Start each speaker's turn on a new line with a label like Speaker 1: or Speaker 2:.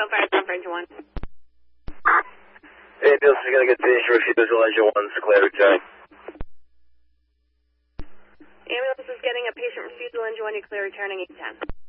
Speaker 1: Echo Fire Comfort Engine 1.
Speaker 2: Hey, Bill, so you're going to get the refusal engine 1's clear returning.
Speaker 1: Ambulance is getting a patient refusal engine 1, you clear returning 810.